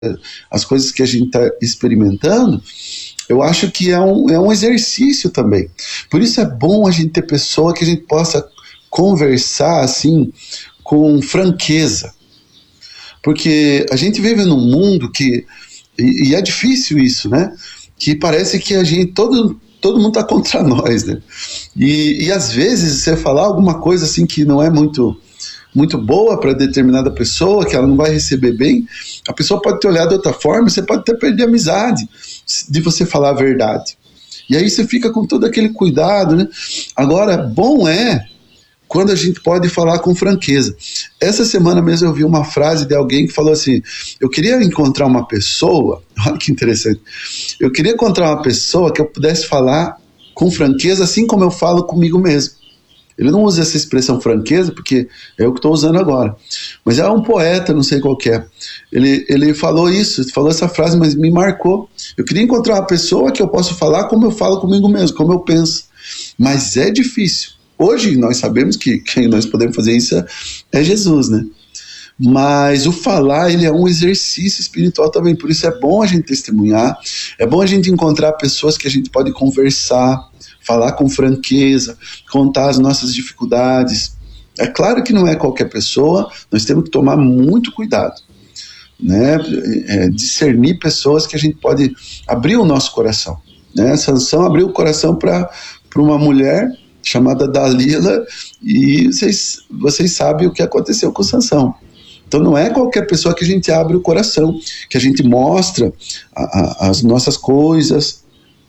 as coisas que a gente está experimentando, eu acho que é um exercício também. Por isso é bom a gente ter pessoa que a gente possa conversar assim com franqueza. Porque a gente vive num mundo que, e é difícil isso, né? Que parece que a gente, todo mundo está contra nós, né? E às vezes você falar alguma coisa assim que não é muito boa para determinada pessoa, que ela não vai receber bem, a pessoa pode te olhar de outra forma, você pode até perder a amizade de você falar a verdade. E aí você fica com todo aquele cuidado, né? Agora, bom é quando a gente pode falar com franqueza. Essa semana mesmo eu vi uma frase de alguém que falou assim: eu queria encontrar uma pessoa, olha que interessante, eu queria encontrar uma pessoa que eu pudesse falar com franqueza, assim como eu falo comigo mesmo. Ele não usa essa expressão franqueza, porque é o que estou usando agora. Mas é um poeta, não sei qual que é. Ele falou isso, falou essa frase, mas me marcou. Eu queria encontrar uma pessoa que eu possa falar como eu falo comigo mesmo, como eu penso. Mas é difícil. Hoje nós sabemos que quem nós podemos fazer isso é Jesus, né? Mas o falar, ele é um exercício espiritual também. Por isso é bom a gente testemunhar, é bom a gente encontrar pessoas que a gente pode conversar, falar com franqueza, contar as nossas dificuldades. É claro que não é qualquer pessoa, nós temos que tomar muito cuidado, né? Discernir pessoas que a gente pode abrir o nosso coração, né? Sansão abriu o coração para uma mulher chamada Dalila, e vocês sabem o que aconteceu com Sansão. Então não é qualquer pessoa que a gente abre o coração, que a gente mostra as nossas coisas.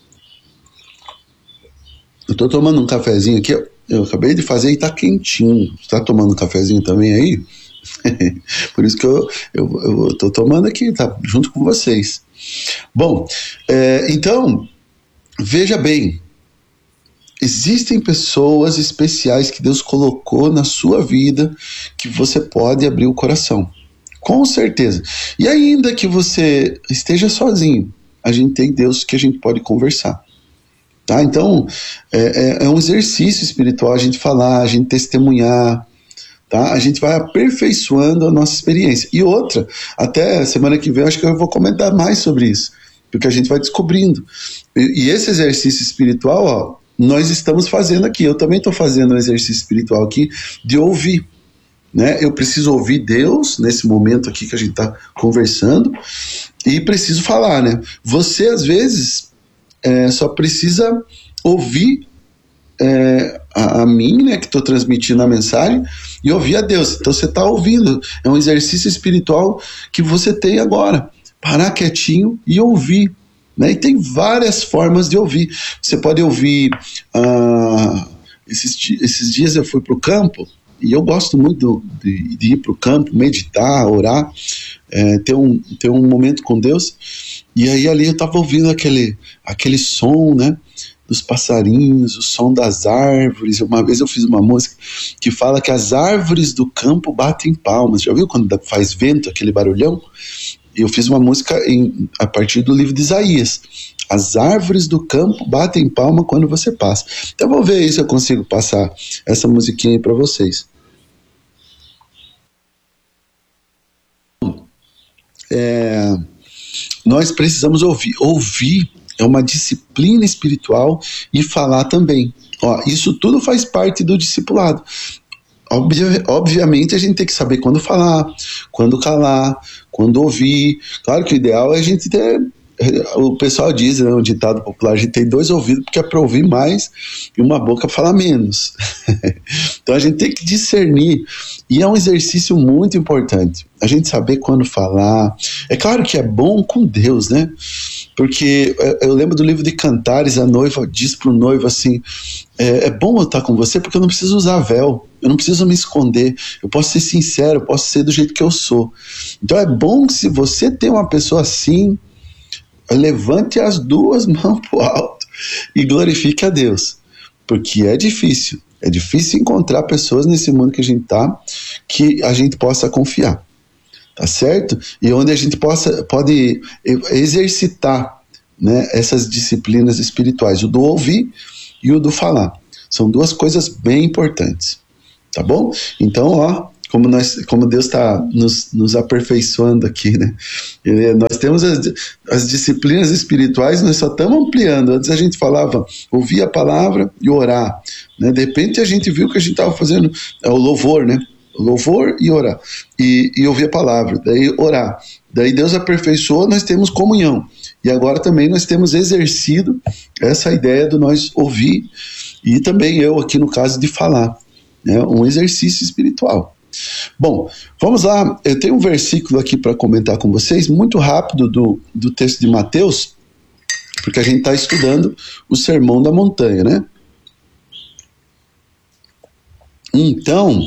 Eu estou tomando um cafezinho aqui, eu acabei de fazer e está quentinho. Você está tomando um cafezinho também aí? Por isso que eu estou tomando aqui, tá junto com vocês. Bom, então, veja bem, existem pessoas especiais que Deus colocou na sua vida que você pode abrir o coração, com certeza. E ainda que você esteja sozinho, a gente tem Deus que a gente pode conversar. Tá? Então, é um exercício espiritual a gente falar, a gente testemunhar, tá? A gente vai aperfeiçoando a nossa experiência. E outra, até semana que vem, acho que eu vou comentar mais sobre isso, porque a gente vai descobrindo. E esse exercício espiritual, ó, nós estamos fazendo aqui. Eu também estou fazendo um exercício espiritual aqui de ouvir, né? Eu preciso ouvir Deus nesse momento aqui que a gente está conversando e preciso falar, né? Você, às vezes, só precisa ouvir a mim, né, que estou transmitindo a mensagem, e ouvir a Deus. Então você está ouvindo, é um exercício espiritual que você tem agora, parar quietinho e ouvir, né? E tem várias formas de ouvir. Você pode ouvir, esses dias eu fui para o campo, e eu gosto muito de ir para o campo, meditar, orar, ter um momento com Deus. E aí ali eu estava ouvindo aquele som, né, dos passarinhos, o som das árvores. Uma vez eu fiz uma música que fala que as árvores do campo batem palmas. Já viu quando faz vento, aquele barulhão? Eu fiz uma música a partir do livro de Isaías. As árvores do campo batem palma quando você passa. Então eu vou ver se eu consigo passar essa musiquinha aí para vocês. Nós precisamos ouvir. Ouvir é uma disciplina espiritual, e falar também. Ó, isso tudo faz parte do discipulado. Obviamente a gente tem que saber quando falar, quando calar, quando ouvir. Claro que o ideal é a gente ter... O pessoal diz, né, um ditado popular, a gente tem 2 ouvidos porque é para ouvir mais e uma boca para falar menos. Então a gente tem que discernir, e é um exercício muito importante a gente saber quando falar. É claro que é bom com Deus, né? Porque eu lembro do livro de Cantares, a noiva diz para o noivo assim: é bom eu estar com você porque eu não preciso usar véu, eu não preciso me esconder, eu posso ser sincero, eu posso ser do jeito que eu sou. Então é bom que, se você tem uma pessoa assim, levante as 2 mãos para o alto e glorifique a Deus, porque é difícil encontrar pessoas nesse mundo que a gente está, que a gente possa confiar, tá certo? E onde a gente pode exercitar, né, essas disciplinas espirituais, o do ouvir e o do falar. São 2 coisas bem importantes, tá bom? Então, ó, como Deus está nos aperfeiçoando aqui, né? Nós temos as disciplinas espirituais, nós só estamos ampliando. Antes a gente falava ouvir a palavra e orar, né? De repente a gente viu que a gente estava fazendo o louvor, né? Louvor e orar, e ouvir a palavra, daí orar. Daí Deus aperfeiçoou, nós temos comunhão. E agora também nós temos exercido essa ideia do nós ouvir, e também eu aqui no caso de falar, né? Um exercício espiritual. Bom, vamos lá, eu tenho um versículo aqui para comentar com vocês, muito rápido, do texto de Mateus, porque a gente está estudando o Sermão da Montanha, né? Então,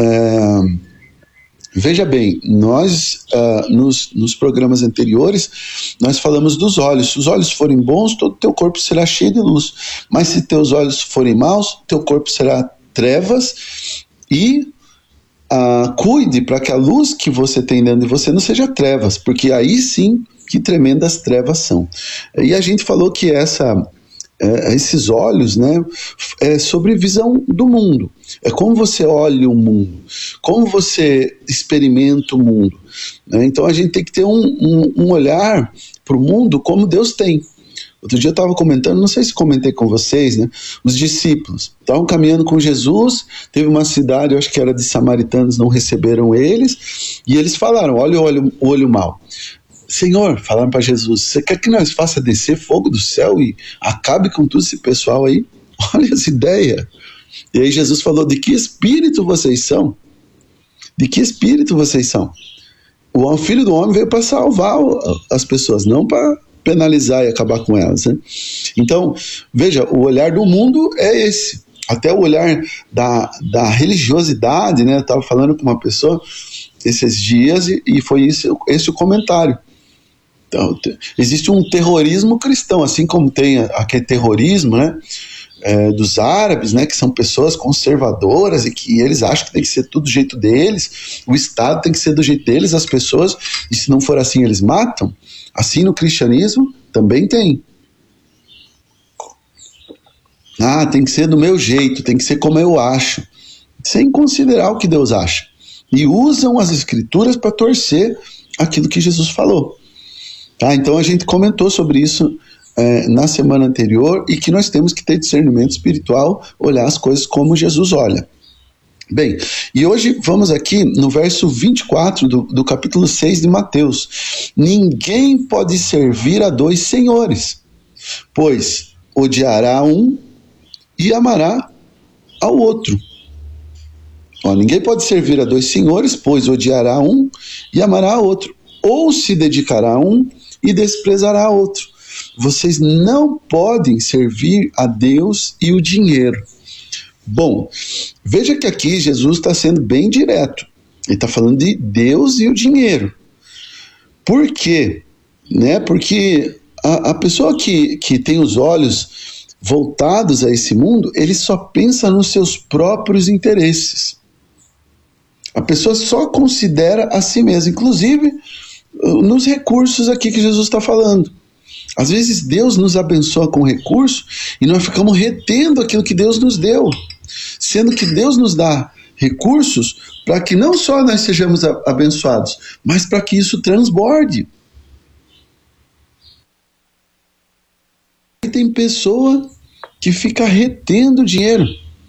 veja bem, nós, nos programas anteriores, nós falamos dos olhos. Se os olhos forem bons, todo o teu corpo será cheio de luz, mas se teus olhos forem maus, teu corpo será trevas, e cuide para que a luz que você tem dentro de você não seja trevas, porque aí sim que tremendas trevas são. E a gente falou que esses olhos, né, é sobre visão do mundo, é como você olha o mundo, como você experimenta o mundo, né? Então a gente tem que ter um olhar para o mundo como Deus tem. Outro dia eu estava comentando, não sei se comentei com vocês, né? Os discípulos estavam caminhando com Jesus, teve uma cidade, eu acho que era de samaritanos, não receberam eles, e eles falaram, olha o olho mau. Senhor, falaram para Jesus, você quer que nós faça descer fogo do céu e acabe com todo esse pessoal aí? Olha essa ideia. E aí Jesus falou, de que espírito vocês são? De que espírito vocês são? O Filho do Homem veio para salvar as pessoas, não para penalizar e acabar com elas, né? Então, veja, o olhar do mundo é esse. Até o olhar da religiosidade, né? Eu estava falando com uma pessoa esses dias e foi esse o comentário. Então, existe um terrorismo cristão, assim como tem aquele terrorismo, né? Dos árabes, né, que são pessoas conservadoras e que eles acham que tem que ser tudo do jeito deles, o Estado tem que ser do jeito deles, as pessoas, e se não for assim eles matam. Assim no cristianismo também tem. Tem que ser do meu jeito, tem que ser como eu acho, sem considerar o que Deus acha. E usam as escrituras para torcer aquilo que Jesus falou. Então a gente comentou sobre isso na semana anterior, e que nós temos que ter discernimento espiritual, olhar as coisas como Jesus olha. Bem, e hoje vamos aqui no verso 24 do capítulo 6 de Mateus. Ninguém pode servir a dois senhores, pois odiará um e amará ao outro. Ninguém pode servir a dois senhores, pois odiará um e amará ao outro, ou se dedicará a um e desprezará outro. Vocês não podem servir a Deus e o dinheiro. Bom, veja que aqui Jesus está sendo bem direto. Ele está falando de Deus e o dinheiro. Por quê? Né? Porque a pessoa que tem os olhos voltados a esse mundo, ele só pensa nos seus próprios interesses. A pessoa só considera a si mesma, inclusive nos recursos aqui que Jesus está falando. Às vezes Deus nos abençoa com recursos e nós ficamos retendo aquilo que Deus nos deu, sendo que Deus nos dá recursos para que não só nós sejamos abençoados, mas para que isso transborde. E tem pessoa que fica retendo dinheiro.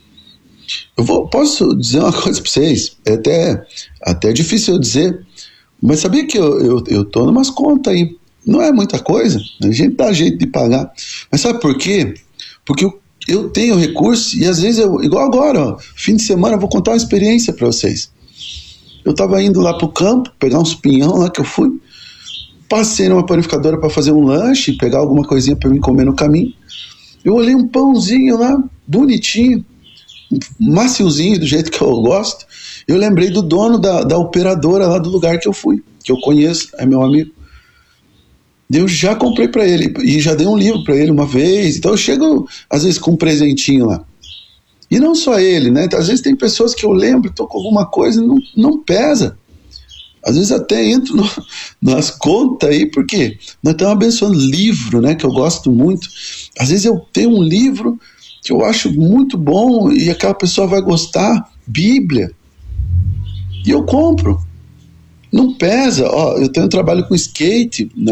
Posso dizer uma coisa para vocês, é até difícil eu dizer, mas sabia que eu estou numas contas aí. Não é muita coisa, a gente dá jeito de pagar. Mas sabe por quê? Porque eu tenho recurso e às vezes, igual agora, fim de semana, eu vou contar uma experiência para vocês. Eu estava indo lá para o campo, pegar uns pinhão lá que eu fui, passei numa panificadora para fazer um lanche, pegar alguma coisinha para mim comer no caminho. Eu olhei um pãozinho lá, bonitinho, maciozinho, do jeito que eu gosto. Eu lembrei do dono da operadora lá do lugar que eu fui, que eu conheço, é meu amigo. Eu já comprei para ele e já dei um livro para ele uma vez. Então eu chego às vezes com um presentinho lá. E não só ele, né? Às vezes tem pessoas que eu lembro, estou com alguma coisa e não pesa. Às vezes até entro nas contas aí, porque nós estamos abençoando livro, né? Que eu gosto muito. Às vezes eu tenho um livro que eu acho muito bom e aquela pessoa vai gostar, Bíblia. E eu compro. Não pesa. Ó, eu tenho um trabalho com skate,